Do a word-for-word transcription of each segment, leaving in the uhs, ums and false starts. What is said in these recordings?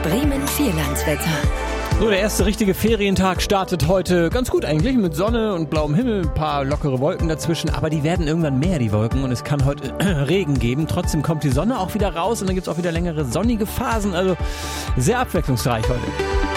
Bremen Vierlandswetter. So, der erste richtige Ferientag startet heute ganz gut eigentlich, mit Sonne und blauem Himmel, ein paar lockere Wolken dazwischen, aber die werden irgendwann mehr, die Wolken, und es kann heute Regen geben. Trotzdem kommt die Sonne auch wieder raus und dann gibt es auch wieder längere sonnige Phasen, also sehr abwechslungsreich heute.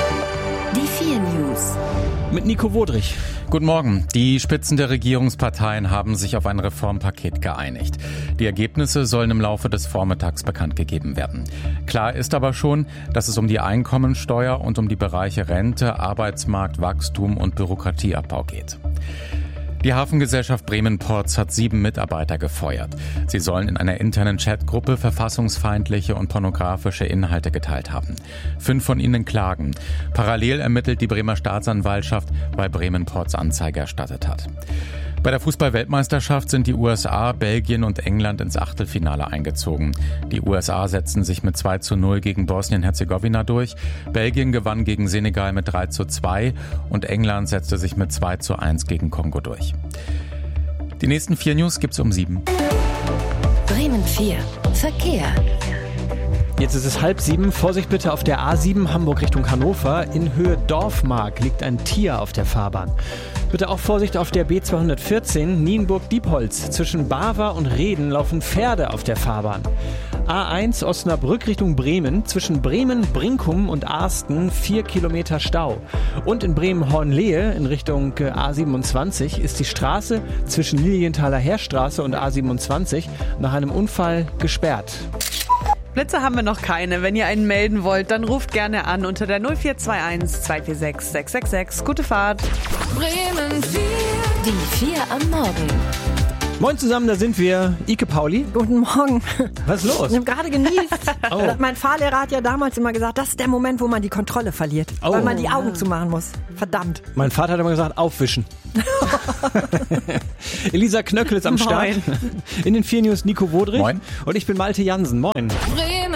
Die vier News. Mit Nico Wodrich. Guten Morgen. Die Spitzen der Regierungsparteien haben sich auf ein Reformpaket geeinigt. Die Ergebnisse sollen im Laufe des Vormittags bekannt gegeben werden. Klar ist aber schon, dass es um die Einkommensteuer und um die Bereiche Rente, Arbeitsmarkt, Wachstum und Bürokratieabbau geht. Die Hafengesellschaft Bremen-Ports hat sieben Mitarbeiter gefeuert. Sie sollen in einer internen Chatgruppe verfassungsfeindliche und pornografische Inhalte geteilt haben. Fünf von ihnen klagen. Parallel ermittelt die Bremer Staatsanwaltschaft, weil Bremen-Ports Anzeige erstattet hat. Bei der Fußball-Weltmeisterschaft sind die U S A, Belgien und England ins Achtelfinale eingezogen. Die U S A setzten sich mit zwei zu null gegen Bosnien-Herzegowina durch, Belgien gewann gegen Senegal mit drei zu zwei und England setzte sich mit zwei zu eins gegen Kongo durch. Die nächsten vier News gibt's um sieben. Bremen vier. Verkehr. Jetzt ist es halb sieben. Vorsicht bitte auf der A sieben Hamburg Richtung Hannover. In Höhe Dorfmark liegt ein Tier auf der Fahrbahn. Bitte auch Vorsicht auf der B zweihundertvierzehn Nienburg-Diepholz. Zwischen Bava und Reden laufen Pferde auf der Fahrbahn. A eins Osnabrück Richtung Bremen. Zwischen Bremen, Brinkum und Arsten vier Kilometer Stau. Und in Bremen-Hornlehe in Richtung A siebenundzwanzig ist die Straße zwischen Lilienthaler Heerstraße und A siebenundzwanzig nach einem Unfall gesperrt. Blitze haben wir noch keine. Wenn ihr einen melden wollt, dann ruft gerne an unter der null vier zwei eins zwei vier sechs sechs sechs sechs. Gute Fahrt. Bremen vier. Die vier am Morgen. Moin zusammen, da sind wir. Ike Pauli. Guten Morgen. Was ist los? Ich habe gerade genießt. Oh. Mein Fahrlehrer hat ja damals immer gesagt, das ist der Moment, wo man die Kontrolle verliert. Oh. Weil man die Augen zumachen muss. Verdammt. Mein Vater hat immer gesagt, aufwischen. Elisa Knöckel ist am Start. Moin. In den vier News Nico Wodrich. Moin. Und ich bin Malte Jansen. Moin. Bremen